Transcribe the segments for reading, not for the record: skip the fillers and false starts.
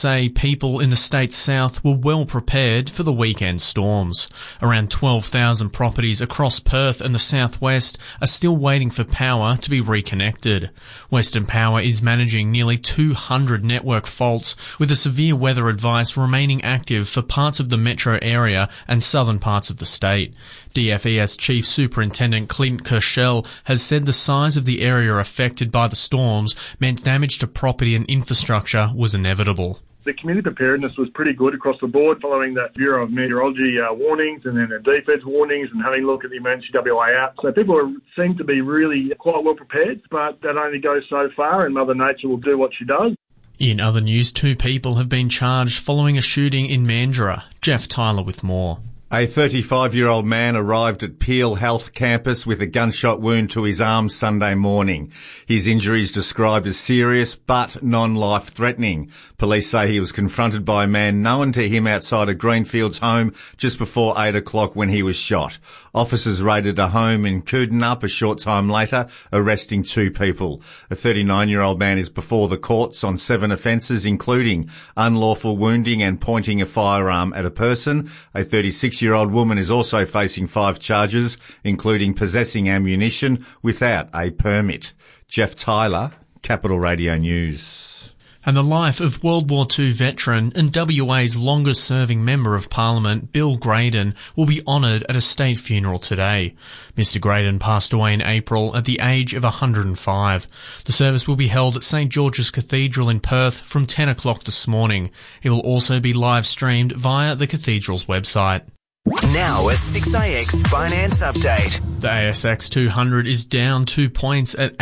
say people in the state's south were well prepared for the weekend storms. Around 12,000 properties across Perth and the southwest are still waiting for power to be reconnected. Western Power is managing nearly 200 network faults, with a severe weather advice remaining active for parts of the metro area and southern parts of the state. DFES Chief Superintendent Clint Kershell has said the size of the area affected by the storms meant damage to property and infrastructure was inevitable. The community preparedness was pretty good across the board following the Bureau of Meteorology warnings and then the DFED's warnings and having a look at the emergency WA app. So people seem to be really quite well prepared, but that only goes so far and Mother Nature will do what she does. In other news, 2 people have been charged following a shooting in Mandurah. Jeff Tyler with more. A 35-year-old man arrived at Peel Health Campus with a gunshot wound to his arm Sunday morning. His injuries described as serious but non-life-threatening. Police say he was confronted by a man known to him outside a Greenfields home just before 8 o'clock when he was shot. Officers raided a home in Coodinop a short time later, arresting 2 people. A 39-year-old man is before the courts on 7 offences, including unlawful wounding and pointing a firearm at a person. A 36-year-old woman is also facing 5 charges, including possessing ammunition without a permit. Jeff Tyler, Capital Radio News. And the life of World War II veteran and WA's longest-serving Member of Parliament, Bill Graydon, will be honoured at a state funeral today. Mr Graydon passed away in April at the age of 105. The service will be held at St George's Cathedral in Perth from 10 o'clock this morning. It will also be live-streamed via the cathedral's website. Now a 6AX Finance Update. The ASX 200 is down 2 points at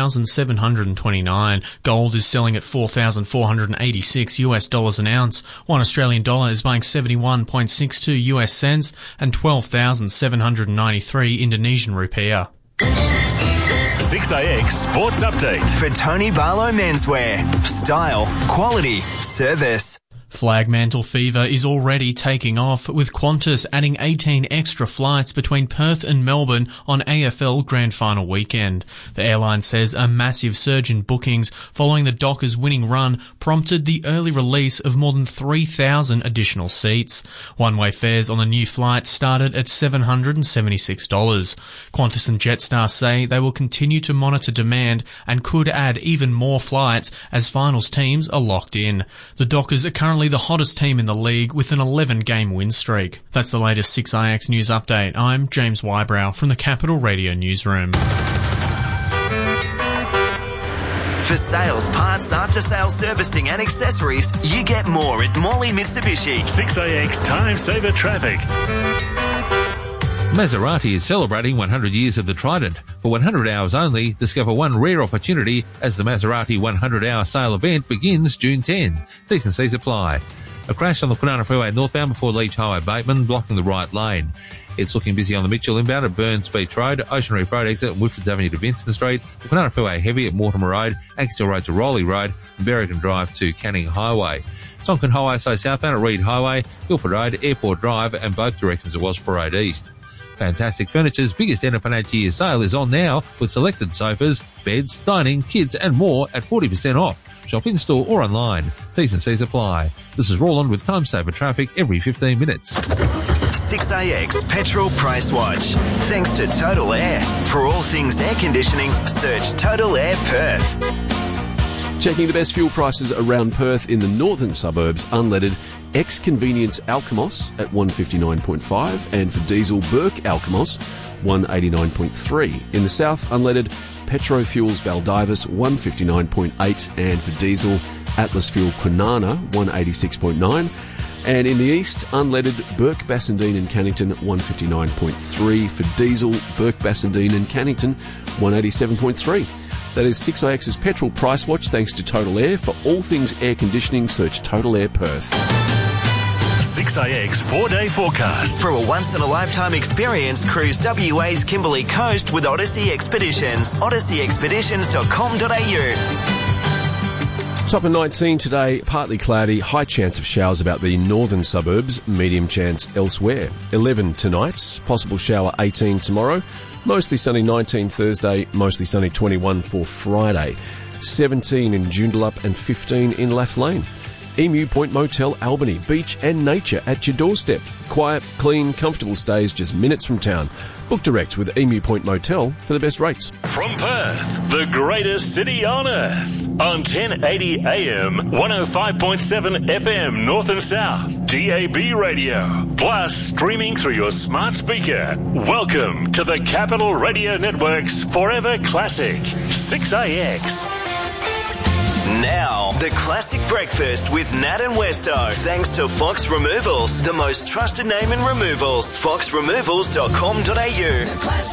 8,729. Gold is selling at $4,486 an ounce. $1 Australian dollar is buying 71.62 US cents and 12,793 Indonesian rupiah. 6AX Sports Update. For Tony Barlow Menswear. Style, quality, service. Flagmantle fever is already taking off, with Qantas adding 18 extra flights between Perth and Melbourne on AFL Grand Final weekend. The airline says a massive surge in bookings following the Dockers' winning run prompted the early release of more than 3,000 additional seats. One-way fares on the new flight started at $776. Qantas and Jetstar say they will continue to monitor demand and could add even more flights as finals teams are locked in. The Dockers are currently the hottest team in the league with an 11-game win streak. That's the latest 6IX News Update. I'm James Wybrow from the Capital Radio Newsroom. For sales, parts, after-sales servicing and accessories, you get more at Morley Mitsubishi. 6AX Time Saver Traffic. Maserati is celebrating 100 years of the Trident. For 100 hours only, discover one rare opportunity as the Maserati 100-hour sale event begins June 10. T's and C's apply. A crash on the Kwinana Freeway northbound before Leach Highway Bateman, blocking the right lane. It's looking busy on the Mitchell inbound at Burns Beach Road, Ocean Reef Road exit, and Whitfords Avenue to Vincent Street. The Kwinana Freeway heavy at Mortimer Road, Ankiesdale Road to Rowley Road, and Berrigan Drive to Canning Highway. Tonkin Highway so southbound at Reed Highway, Guildford Road, Airport Drive, and both directions at Wellsborough Road East. Fantastic Furniture's biggest end of financial year sale is on now with selected sofas, beds, dining, kids and more at 40% off. Shop in store or online. T's and C's apply. This is Roland with Time Saver Traffic every 15 minutes. 6AX Petrol Price Watch. Thanks to Total Air. For all things air conditioning, search Total Air Perth. Checking the best fuel prices around Perth in the northern suburbs, unleaded Ex-Convenience Alkimos at 159.5 and for diesel Burke Alkimos 189.3. In the south, unleaded Petro Fuels Baldivis 159.8 and for diesel Atlas Fuel Kwinana 186.9. And in the east, unleaded Burke Bassendean and Cannington 159.3 for diesel Burke Bassendean and Cannington 187.3. That is 6IX's Petrol Price Watch, thanks to Total Air. For all things air conditioning, search Total Air Perth. 6AX 4-day forecast. For a once-in-a-lifetime experience, cruise WA's Kimberley Coast with Odyssey Expeditions. odysseyexpeditions.com.au. Top of 19 today, partly cloudy, high chance of showers about the northern suburbs, medium chance elsewhere. 11 tonight, possible shower 18 tomorrow. Mostly sunny 19 Thursday, mostly sunny 21 for Friday. 17 in Joondalup and 15 in Lath Lane. Emu Point Motel Albany, beach and nature at your doorstep. Quiet, clean, comfortable stays just minutes from town. Book direct with Emu Point Motel for the best rates. From Perth, the greatest city on earth. On 1080 AM, 105.7 FM North and South, DAB radio. Plus, streaming through your smart speaker. Welcome to the Capital Radio Network's Forever Classic, 6AX. Now, the classic breakfast with Nat and Westo. Thanks to Fox Removals, the most trusted name in removals. foxremovals.com.au.